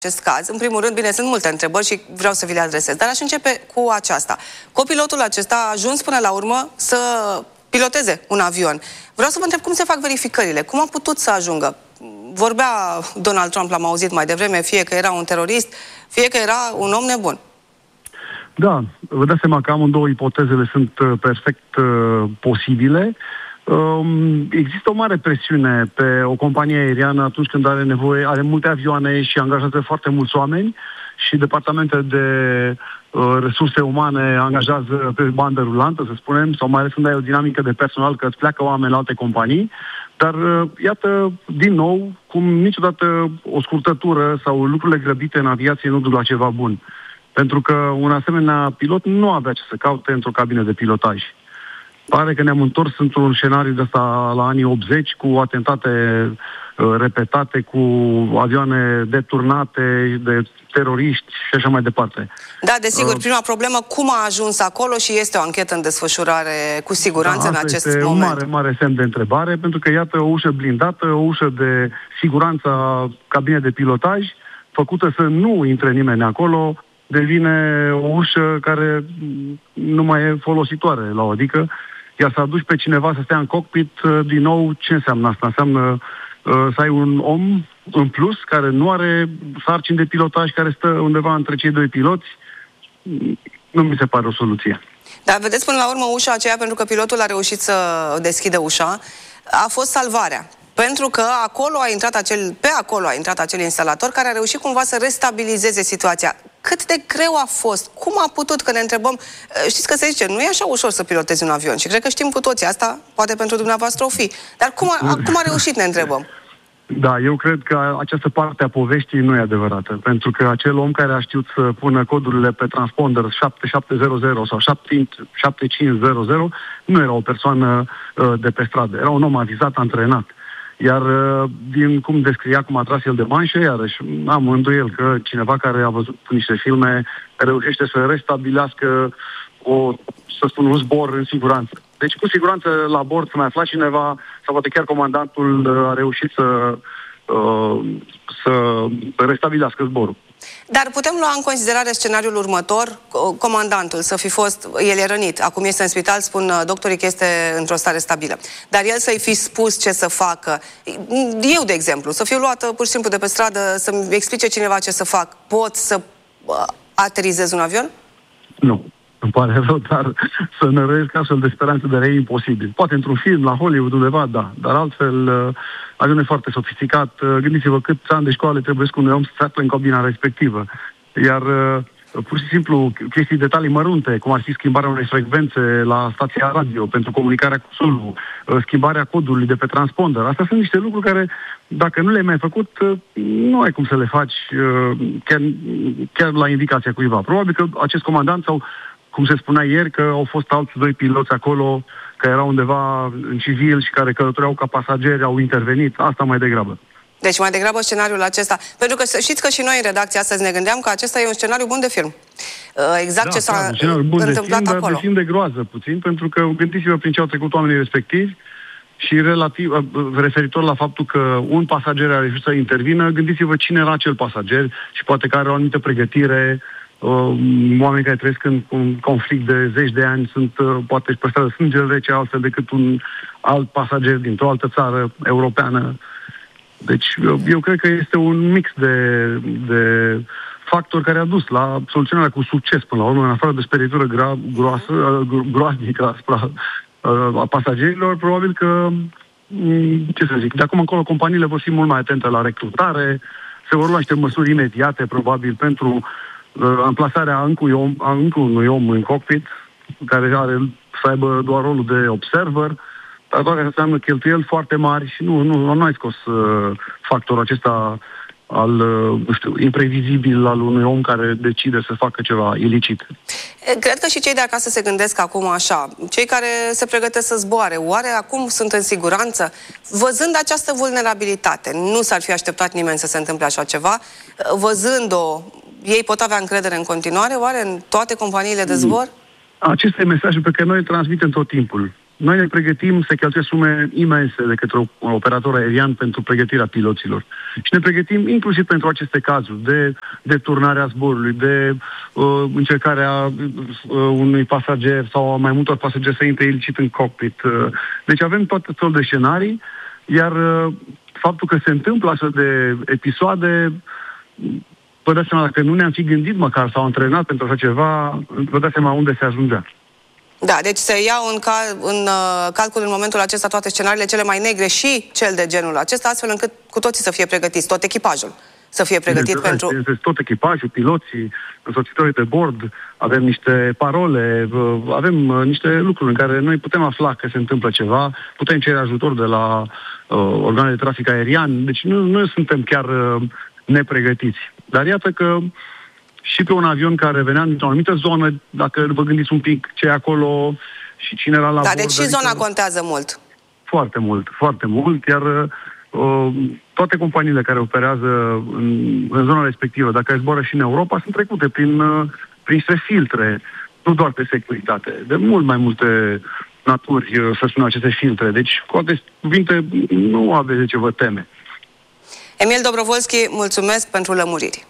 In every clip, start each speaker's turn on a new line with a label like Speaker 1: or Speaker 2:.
Speaker 1: acest caz. În primul rând, bine, sunt multe întrebări și vreau să vi le adresez, dar aș începe cu aceasta. Copilotul acesta a ajuns până la urmă să piloteze un avion. Vreau să vă întreb cum se fac verificările, cum a putut să ajungă. Vorbea Donald Trump, l-am auzit mai devreme, fie că era un terorist, fie că era un om nebun.
Speaker 2: Da, vă dați seama că amândouă ipotezele sunt perfect posibile. Există o mare presiune pe o companie aeriană atunci când are multe avioane și angajează foarte mulți oameni și departamente de resurse umane angajează pe bandă rulantă, să spunem, sau mai ales când ai o dinamică de personal, că îți pleacă oameni la alte companii. Dar iată, din nou, cum niciodată o scurtătură sau lucrurile grăbite în aviație nu duc la ceva bun. Pentru că un asemenea pilot nu avea ce să caute într-o cabină de pilotaj. Pare că ne-am întors într-un scenariu de asta la anii 80, cu atentate repetate, cu avioane deturnate, de teroriști și așa mai departe.
Speaker 1: Da, desigur, prima problemă, cum a ajuns acolo și este o anchetă în desfășurare cu siguranță în acest moment.
Speaker 2: Este un mare, mare semn de întrebare, pentru că iată o ușă blindată, o ușă de siguranță a cabinei de pilotaj, făcută să nu intre nimeni acolo, devine o ușă care nu mai e folositoare la o, adică iar să aduci pe cineva să stea în cockpit, din nou, ce înseamnă asta? Înseamnă să ai un om în plus care nu are sarcini de pilotaj, care stă undeva între cei doi piloți. Nu mi se pare o soluție.
Speaker 1: Dar vedeți, până la urmă, ușa aceea, pentru că pilotul a reușit să deschidă ușa, a fost salvarea. Pentru că pe acolo a intrat acel instalator care a reușit cumva să restabilizeze situația. Cât de greu a fost? Cum a putut? Că ne întrebăm, știți că se zice, nu e așa ușor să pilotezi un avion și cred că știm cu toții asta, poate pentru dumneavoastră o fi. Dar cum a reușit, ne întrebăm?
Speaker 2: Da, eu cred că această parte a poveștii nu e adevărată, pentru că acel om care a știut să pună codurile pe transponder 7700 sau 7500 nu era o persoană de pe stradă, era un om avizat, antrenat. Iar din cum descria, cum a tras el de manșă, iarăși am îndoiel că cineva care a văzut niște filme reușește să restabilească un zbor în siguranță. Deci cu siguranță la bord să mai afla cineva, sau poate chiar comandantul a reușit să restabilească zborul.
Speaker 1: Dar putem lua în considerare scenariul următor, comandantul să fi fost, el e rănit, acum este în spital, spun doctorii că este într-o stare stabilă, dar el să-i fi spus ce să facă. Eu, de exemplu, să fiu luată pur și simplu de pe stradă, să-mi explice cineva ce să fac, pot să aterizez un avion?
Speaker 2: Nu. Îmi pare rău, dar să năruiesc astfel de speranțe de e imposibil. Poate într-un film, la Hollywood, undeva, da. Dar altfel, avionul e foarte sofisticat. Gândiți-vă câți ani de școală trebuie cu un om să se afle în cabina respectivă. Iar, pur și simplu, chestii, detalii mărunte, cum ar fi schimbarea unei frecvențe la stația radio pentru comunicarea cu solul, schimbarea codului de pe transponder. Astea sunt niște lucruri care, dacă nu le-ai mai făcut, nu ai cum să le faci chiar la indicația cuiva. Probabil că acest comandant sau, cum se spunea ieri, că au fost alți doi piloți acolo, care erau undeva în civil și care călătoreau ca pasageri, au intervenit. Asta mai degrabă.
Speaker 1: Deci mai degrabă scenariul acesta. Pentru că știți că și noi în redacție astăzi ne gândeam că acesta e un scenariu bun de film. Exact, ce s-a întâmplat acolo.
Speaker 2: Dar de film de groază puțin, pentru că gândiți-vă prin ce au trecut oamenii respectivi și referitor la faptul că un pasager a reușit să intervină, gândiți-vă cine era acel pasager și poate că are o anumită pregătire. Oameni care trăiesc în un conflict de zeci de ani poate își păstrează sângele rece altfel decât un alt pasager dintr-o altă țară europeană. Deci eu cred că este un mix de factori care a dus la soluționarea cu succes până la urmă, în afară de speritură groaznică asupra a pasagerilor. Probabil că, ce să zic, de acum încolo companiile vor fi mult mai atente la recrutare, se vor lua niște măsuri imediate, probabil, pentru amplasarea încă unui om în cockpit, care să aibă doar rolul de observer, dar toate înseamnă cheltuieli foarte mari și nu ai scos factorul acesta imprevizibil al unui om care decide să facă ceva ilicit.
Speaker 1: Cred că și cei de acasă se gândesc acum așa, cei care se pregătesc să zboare, oare acum sunt în siguranță? Văzând această vulnerabilitate, nu s-ar fi așteptat nimeni să se întâmple așa ceva, văzând-o, ei pot avea încredere în continuare, oare, în toate companiile de zbor?
Speaker 2: Acesta e mesajul pe care noi îl transmitem tot timpul. Noi ne pregătim, se cheltuie sume imense de către un operator aerian pentru pregătirea piloților. Și ne pregătim inclusiv pentru aceste cazuri de deturnarea zborului, de încercarea unui pasager sau mai multor pasageri să intre ilicit în cockpit. Deci avem tot felul de scenarii, iar faptul că se întâmplă astfel de episoade, vă dați seama, dacă nu ne-am fi gândit măcar sau antrenat pentru așa ceva, vă dați seama unde se ajungea.
Speaker 1: Da, deci se iau în calcul în momentul acesta toate scenariile cele mai negre și cel de genul acesta, astfel încât cu toții să fie pregătiți, tot echipajul să fie pregătit pentru...
Speaker 2: Tot echipajul, piloții, însoțitorii de bord, avem niște parole, avem niște lucruri în care noi putem afla că se întâmplă ceva, putem cere ajutor de la organele de trafic aerian, deci nu suntem chiar nepregătiți. Dar iată că și pe un avion care venea într-o anumită zonă, dacă vă gândiți un pic ce e acolo și cine era la bord...
Speaker 1: Da, deci și zona contează mult. Foarte mult,
Speaker 2: foarte mult, iar toate companiile care operează în zona respectivă, dacă zboară și în Europa, sunt trecute prin niște filtre, nu doar pe securitate, de mult mai multe naturi să spunem aceste filtre. Deci, cu alte cuvinte, nu aveți de ce vă teme.
Speaker 1: Emil Dobrovolski, mulțumesc pentru lămuriri.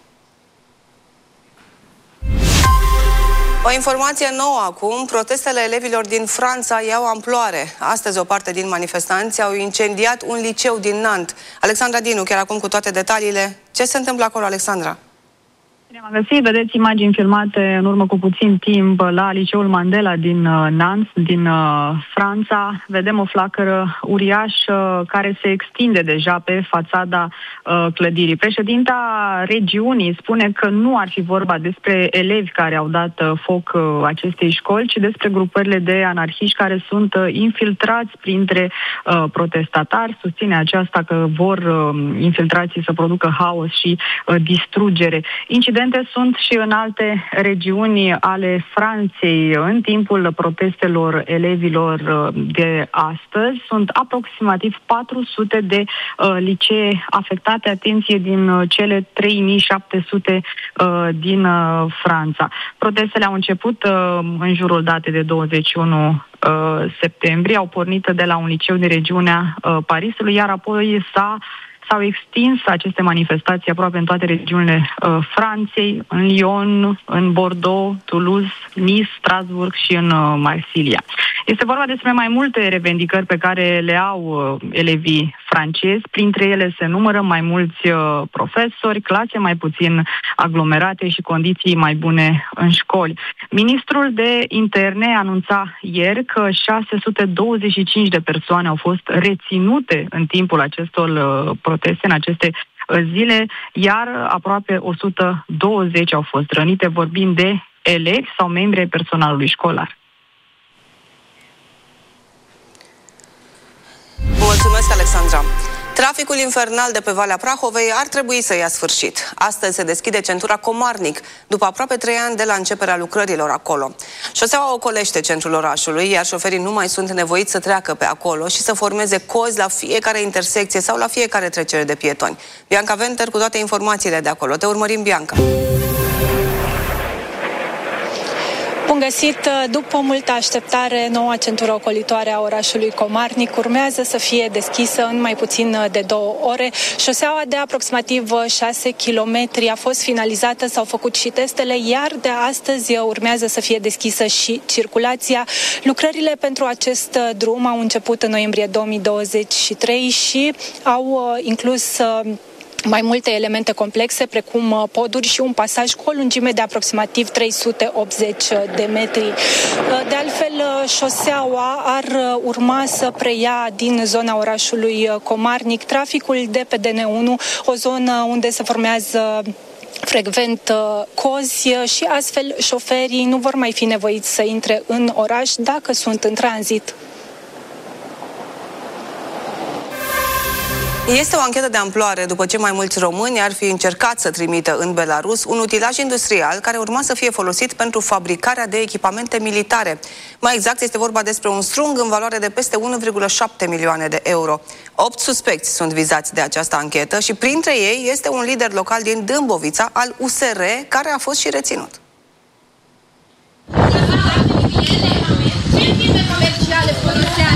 Speaker 1: O informație nouă acum, protestele elevilor din Franța iau amploare. Astăzi o parte din manifestanți au incendiat un liceu din Nantes. Alexandra Dinu, chiar acum cu toate detaliile. Ce se întâmplă acolo, Alexandra?
Speaker 3: Am găsit, vedeți imagini filmate în urmă cu puțin timp la liceul Mandela din Nantes, din Franța. Vedem o flacără uriașă care se extinde deja pe fațada clădirii. Președinta regiunii spune că nu ar fi vorba despre elevi care au dat foc acestei școli, ci despre grupările de anarhiști care sunt infiltrați printre protestatari. Susține aceasta că vor infiltrații să producă haos și distrugere. Incidente sunt și în alte regiuni ale Franței. În timpul protestelor elevilor de astăzi sunt aproximativ 400 de licee afectate, atenție, din cele 3700 din Franța. Protestele au început în jurul datei de 21 septembrie, au pornit de la un liceu din regiunea Parisului, iar apoi s-au extins aceste manifestații aproape în toate regiunile Franței, în Lyon, în Bordeaux, Toulouse, Nice, Strasbourg și în Marsilia. Este vorba despre mai multe revendicări pe care le au elevii francezi. Printre ele se numără mai mulți profesori, clase mai puțin aglomerate și condiții mai bune în școli. Ministrul de Interne anunța ieri că 625 de persoane au fost reținute în timpul acestor proteste, în aceste zile, iar aproape 120 au fost rănite, vorbind de elevi sau membri ai personalului școlar.
Speaker 1: Mulțumesc, Alexandra. Traficul infernal de pe Valea Prahovei ar trebui să ia sfârșit. Astăzi se deschide centura Comarnic, după aproape 3 ani de la începerea lucrărilor acolo. Șoseaua ocolește centrul orașului, iar șoferii nu mai sunt nevoiți să treacă pe acolo și să formeze cozi la fiecare intersecție sau la fiecare trecere de pietoni. Bianca Venter cu toate informațiile de acolo. Te urmărim, Bianca.
Speaker 4: Bun găsit! După multă așteptare, noua centură ocolitoare a orașului Comarnic urmează să fie deschisă în mai puțin de 2 ore. Șoseaua de aproximativ 6 km a fost finalizată, s-au făcut și testele, iar de astăzi urmează să fie deschisă și circulația. Lucrările pentru acest drum au început în noiembrie 2023 și au inclus mai multe elemente complexe, precum poduri și un pasaj cu o lungime de aproximativ 380 de metri. De altfel, șoseaua ar urma să preia din zona orașului Comarnic traficul de pe DN1, o zonă unde se formează frecvent cozi și astfel șoferii nu vor mai fi nevoiți să intre în oraș dacă sunt în tranzit.
Speaker 1: Este o anchetă de amploare după ce mai mulți români ar fi încercat să trimită în Belarus un utilaj industrial care urma să fie folosit pentru fabricarea de echipamente militare. Mai exact, este vorba despre un strung în valoare de peste 1,7 milioane de euro. 8 suspecți sunt vizați de această anchetă și printre ei este un lider local din Dâmbovița al USR care a fost și reținut.
Speaker 5: Ce tipe comerciale producează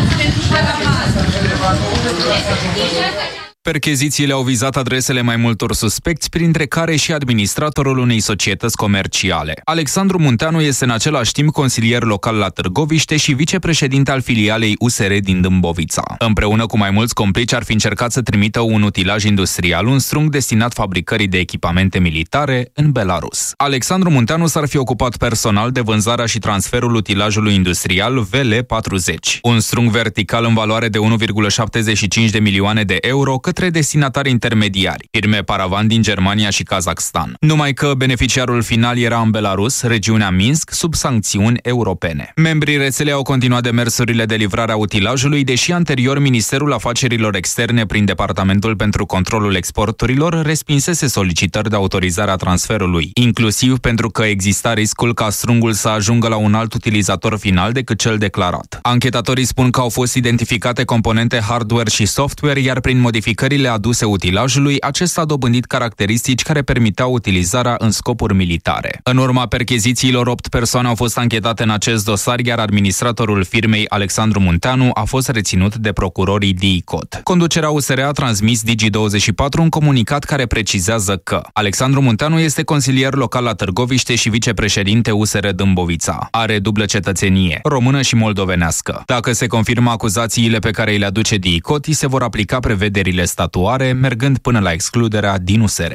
Speaker 5: Perchezițiile au vizat adresele mai multor suspecți, printre care și administratorul unei societăți comerciale. Alexandru Munteanu este în același timp consilier local la Târgoviște și vicepreședinte al filialei USR din Dâmbovița. Împreună cu mai mulți complici ar fi încercat să trimită un utilaj industrial, un strung destinat fabricării de echipamente militare, în Belarus. Alexandru Munteanu s-ar fi ocupat personal de vânzarea și transferul utilajului industrial VL40, un strung vertical în valoare de 1,75 de milioane de euro către destinatari intermediari, firme paravan din Germania și Kazakhstan. Numai că beneficiarul final era în Belarus, regiunea Minsk, sub sancțiuni europene. Membrii rețelei au continuat demersurile de livrare a utilajului, deși anterior Ministerul Afacerilor Externe, prin Departamentul pentru Controlul Exporturilor, respinsese solicitări de autorizare a transferului, inclusiv pentru că exista riscul ca strungul să ajungă la un alt utilizator final decât cel declarat. Anchetatorii spun că au fost identificate componente hardware și software, iar prin modificările aduse utilajului, acesta a dobândit caracteristici care permiteau utilizarea în scopuri militare. În urma perchezițiilor, 8 persoane au fost anchetate în acest dosar, iar administratorul firmei, Alexandru Munteanu, a fost reținut de procurorii DICOT. Conducerea USR a transmis Digi24 un comunicat care precizează că Alexandru Munteanu este consilier local la Târgoviște și vicepreședinte USR Dâmbovița. Are dublă cetățenie, română și moldovenească. Dacă se confirmă acuzațiile pe care le aduce DICOT, îi se vor aplica prevederile statuare, mergând până la excluderea din USR.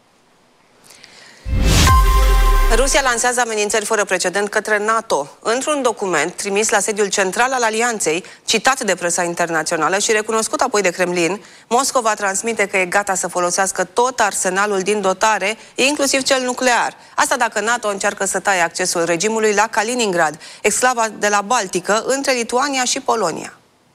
Speaker 1: Rusia lansează amenințări fără precedent către NATO. Într-un document trimis la sediul central al Alianței, citat de presa internațională și recunoscut apoi de Kremlin, Moscova transmite că e gata să folosească tot arsenalul din dotare, inclusiv cel nuclear. Asta dacă NATO încearcă să taie accesul regimului la Kaliningrad, exclava de la Baltică, între Lituania și Polonia.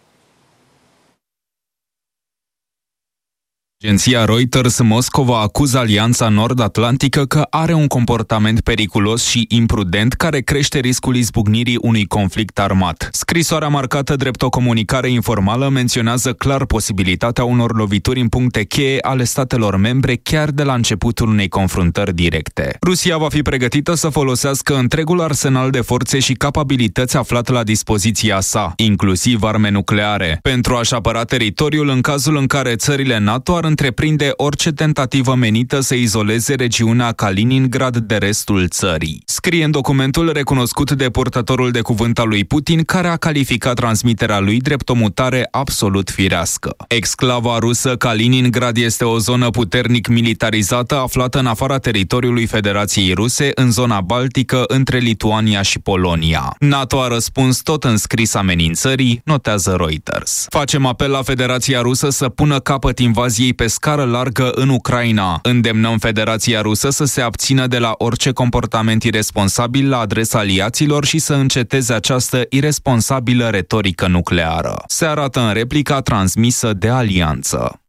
Speaker 5: Agenția Reuters, Moscova acuză Alianța Nord-Atlantică că are un comportament periculos și imprudent care crește riscul izbucnirii unui conflict armat. Scrisoarea marcată drept o comunicare informală menționează clar posibilitatea unor lovituri în puncte cheie ale statelor membre chiar de la începutul unei confruntări directe. Rusia va fi pregătită să folosească întregul arsenal de forțe și capabilități aflat la dispoziția sa, inclusiv arme nucleare, pentru a-și apăra teritoriul în cazul în care țările NATO ar întreprinde orice tentativă menită să izoleze regiunea Kaliningrad de restul țării. Scrie în documentul recunoscut de purtătorul de cuvânt al lui Putin, care a calificat transmiterea lui drept o mutare absolut firească. Exclava rusă Kaliningrad este o zonă puternic militarizată aflată în afara teritoriului Federației Ruse, în zona baltică, între Lituania și Polonia. NATO a răspuns tot în scris amenințării, notează Reuters. Facem apel la Federația Rusă să pună capăt invaziei pe scară largă în Ucraina. Îndemnăm Federația Rusă să se abțină de la orice comportament iresponsabil la adresa aliaților și să înceteze această iresponsabilă retorică nucleară. Se arată în replica transmisă de alianță.